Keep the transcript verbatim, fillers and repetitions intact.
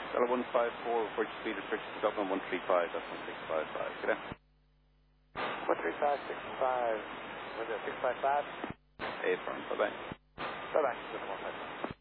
Stella one five four, report your speed restriction to Dublin one three five, that's one six five five. Good day. one three five six five, was it six five five? A firm, bye-bye. Bye-bye.